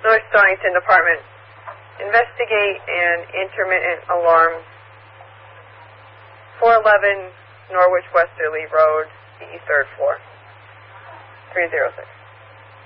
North Stonington Department. Investigate an intermittent alarm. 411 Norwich Westerly Road, the 3rd floor. 306.